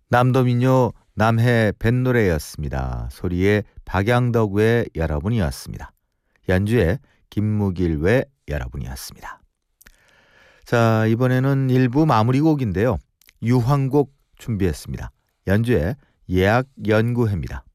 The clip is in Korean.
남도민요 남해 뱃노래였습니다. 소리의 박양덕 외 여러분이었습니다. 연주의 김무길 외 여러분이었습니다. 자, 이번에는 1부 마무리 곡인데요. 유황곡 준비했습니다. 연주의 예약 연구회입니다.